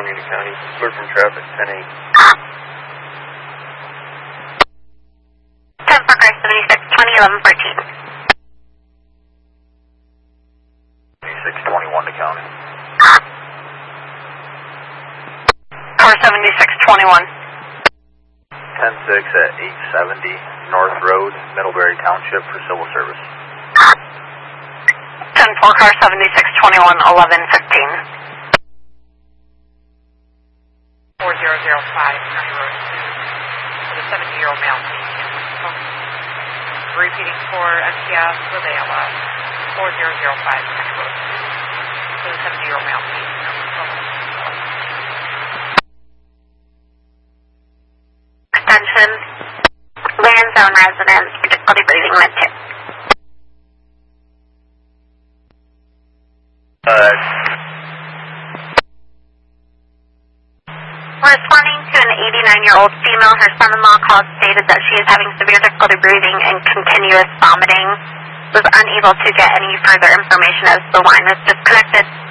Union County. Cleared from traffic, 10-8. 10 for car 76, 20, 11, 14. 2621 to county. Car 76, 21. 10-6 at 870 North Road, Middlebury Township for civil service. 10 for car 76, 21, 11, 15. 4005 County Road 2 with a 70-year-old male. Repeating for NTS with ALS 4005 County Road 2 with a 70-year-old male. Extension, Land Zone residence for difficulty breathing med 2. Responding to an 89-year-old female, her son-in-law called, stated that she is having severe difficulty breathing and continuous vomiting. Was unable to get any further information as the line was disconnected.